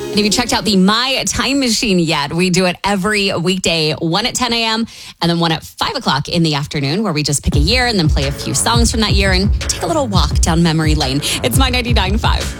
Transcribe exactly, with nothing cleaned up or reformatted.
And if you checked out the My Time Machine yet, we do it every weekday, one at ten a.m. and then one at five o'clock in the afternoon, where we just pick a year and then play a few songs from that year and take a little walk down memory lane. It's My ninety-nine point five.